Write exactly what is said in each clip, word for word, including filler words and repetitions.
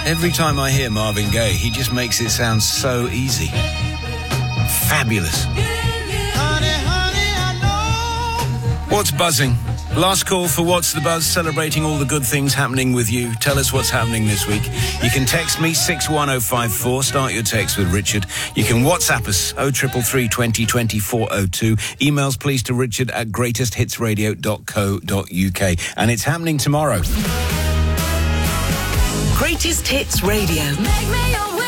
Every time I hear Marvin Gaye, he just makes it sound so easy. Fabulous. What's buzzing? Last call for What's the Buzz, celebrating all the good things happening with you. Tell us what's happening this week. You can text me six one oh five four. Start your text with Richard. You can WhatsApp us oh triple three twenty twenty four oh two. Emails please to richard at greatest hits radio dot co dot uk. And it's happening tomorrow. Greatest Hits Radio. Make me a winner.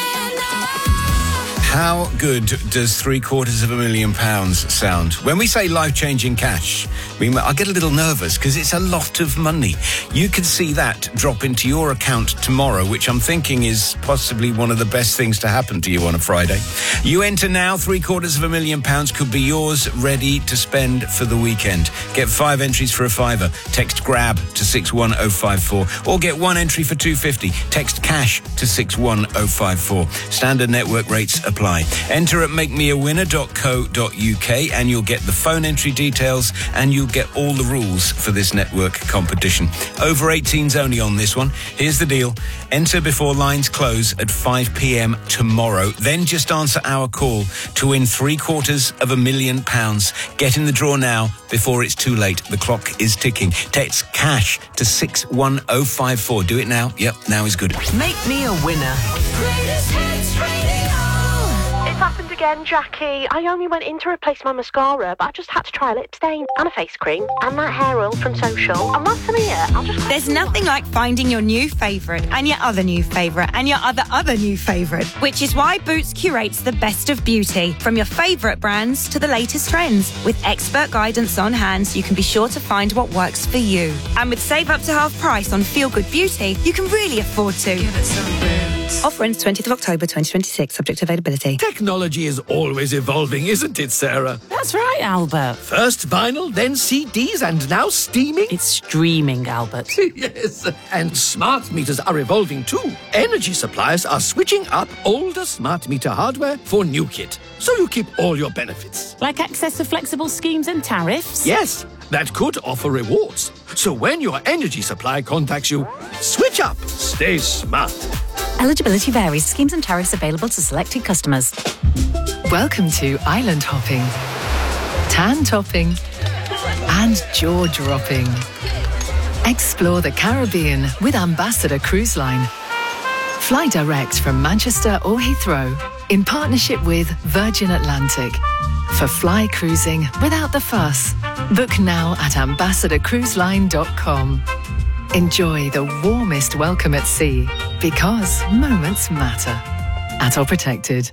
How good does three quarters of a million pounds sound? When we say life-changing cash, we, I get a little nervous because it's a lot of money. You could see that drop into your account tomorrow, which I'm thinking is possibly one of the best things to happen to you on a Friday. You enter now, three quarters of a million pounds could be yours, ready to spend for the weekend. Get five entries for a fiver. Text GRAB to six one oh five four. Or get one entry for two fifty. Text CASH to six one oh five four. Standard network rates apply. Enter at make me a winner dot co dot uk and you'll get the phone entry details and you'll get all the rules for this network competition. Over eighteens only on this one. Here's the deal. Enter before lines close at five p.m. tomorrow. Then just answer our call to win three quarters of a million pounds. Get in the draw now before it's too late. The clock is ticking. Text CASH to six one oh five four. Do it now. Yep, now is good. Make me a winner. Greatest Hits Radio. It's happened again, Jackie. I only went in to replace my mascara, but I just had to try a lip stain and a face cream and that hair oil from Social. And whilst I'm here, I'll just... There's nothing like finding your new favourite and your other new favourite and your other other new favourite, which is why Boots curates the best of beauty, from your favourite brands to the latest trends. With expert guidance on hand, you can be sure to find what works for you. And with Save Up to Half Price on Feel Good Beauty, you can really afford to. Give it some Boots. Offer ends twentieth of October twenty twenty-six, subject to availability. Technology is always evolving, isn't it, Sarah? That's right, Albert. First vinyl, then C Ds, and now streaming? It's streaming, Albert. Yes, and smart meters are evolving too. Energy suppliers are switching up older smart meter hardware for new kit, so you keep all your benefits. Like access to flexible schemes and tariffs? Yes, that could offer rewards. So when your energy supply contacts you, switch up. Stay smart. Eligibility varies. Schemes and tariffs available to selected customers. Welcome to island hopping, tan topping, and jaw dropping. Explore the Caribbean with Ambassador Cruise Line. Fly direct from Manchester or Heathrow in partnership with Virgin Atlantic for fly cruising without the fuss. Book now at ambassador cruise line dot com. Enjoy the warmest welcome at sea, because moments matter. At or protected.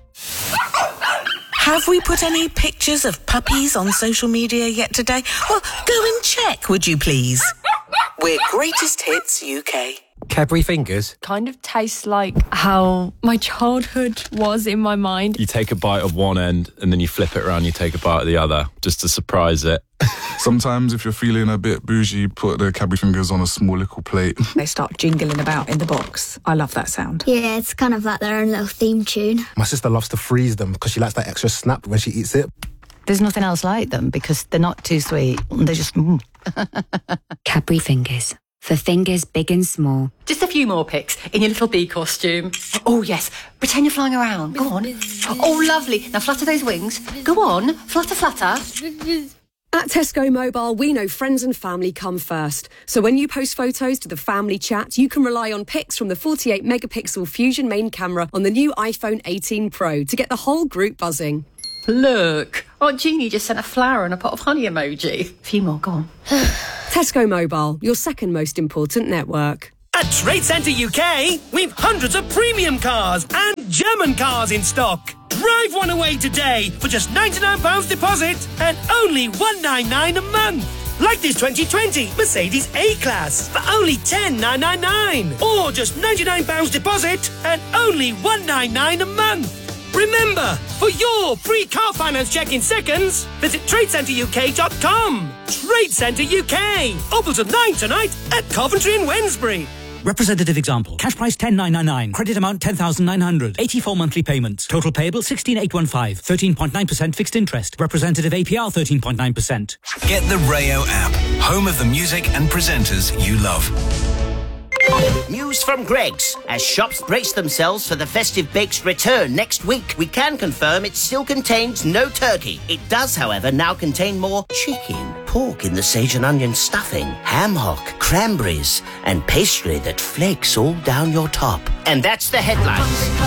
Have we put any pictures of puppies on social media yet today? Well, go and check, would you please? We're Greatest Hits U K. Cadbury Fingers? Kind of tastes like how my childhood was in my mind. You take a bite of one end and then you flip it around, you take a bite of the other, just to surprise it. Sometimes if you're feeling a bit bougie, put the Cadbury Fingers on a small little plate. They start jingling about in the box. I love that sound. Yeah, it's kind of like their own little theme tune. My sister loves to freeze them because she likes that extra snap when she eats it. There's nothing else like them because they're not too sweet. They're just... Mm. Cadbury Fingers. For fingers big and small. Just a few more pics in your little bee costume. Oh, yes. Pretend you're flying around. Go on. Oh, lovely. Now flutter those wings. Go on. Flutter, flutter. At Tesco Mobile, we know friends and family come first. So when you post photos to the family chat, you can rely on pics from the forty-eight megapixel Fusion main camera on the new iPhone eighteen Pro to get the whole group buzzing. Look. Aunt Jeannie just sent a flower and a pot of honey emoji. A few more, go on. Tesco Mobile, your second most important network. At Trade Centre U K, we've hundreds of premium cars and German cars in stock. Drive one away today for just ninety-nine pounds deposit and only one hundred ninety-nine pounds a month. Like this twenty twenty Mercedes A-Class for only ten thousand nine hundred ninety-nine pounds. Or just ninety-nine pounds deposit and only one hundred ninety-nine pounds a month. Remember, for your free car finance check in seconds, visit trade centre u k dot com. Trade Centre U K. Open till nine tonight at Coventry and Wednesbury. Representative example. Cash price ten thousand nine hundred ninety-nine. Credit amount ten thousand nine hundred. eighty-four monthly payments. Total payable sixteen thousand eight hundred fifteen. thirteen point nine percent fixed interest. Representative A P R thirteen point nine percent. Get the Rayo app. Home of the music and presenters you love. News from Greggs. As shops brace themselves for the festive bake's return next week, we can confirm it still contains no turkey. It does, however, now contain more chicken, pork in the sage and onion stuffing, ham hock, cranberries, and pastry that flakes all down your top. And that's the headlines.